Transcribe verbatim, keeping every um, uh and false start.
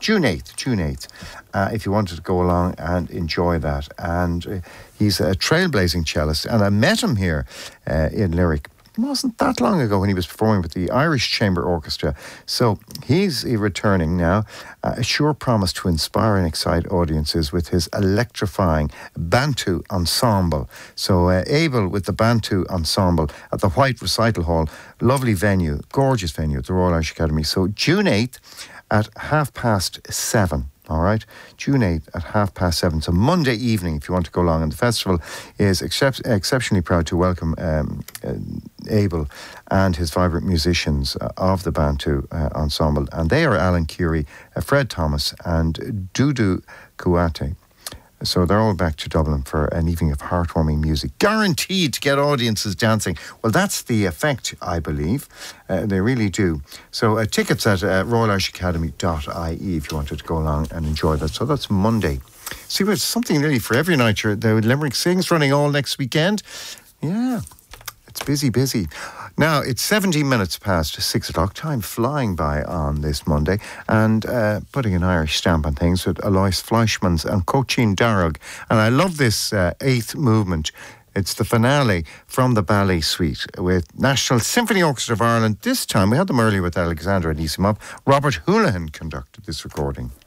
June eighth, June eighth, uh, if you wanted to go along and enjoy that. And uh, he's a trailblazing cellist, and I met him here uh, in Limerick. It wasn't that long ago when he was performing with the Irish Chamber Orchestra. So he's uh, returning now, uh, a sure promise to inspire and excite audiences with his electrifying Bantu Ensemble. So uh, Abel with the Bantu Ensemble at the White Recital Hall. Lovely venue, gorgeous venue at the Royal Irish Academy. So June eighth at half past seven. All right, June eighth at half past seven. So Monday evening, if you want to go along. And the festival is excep- exceptionally proud to welcome um, uh, Abel and his vibrant musicians uh, of the Bantu uh, Ensemble. And they are Alan Curie, uh, Fred Thomas and Dudu Kouate. So they're all back to Dublin for an evening of heartwarming music, guaranteed to get audiences dancing. Well, that's the effect, I believe. Uh, they really do. So uh, tickets at uh, royal irish academy dot I E if you wanted to go along and enjoy that. So that's Monday. See, there's something really for every night. The Limerick Sings running all next weekend. Yeah, it's busy, busy. Now, it's seventeen minutes past six o'clock, time flying by on this Monday, and uh, putting an Irish stamp on things with Alois Fleischmann's and Cochin Darragh. And I love this uh, eighth movement. It's the finale from the Ballet Suite with National Symphony Orchestra of Ireland. This time, we had them earlier with Alexandra Anisimov. Robert Houlihan conducted this recording.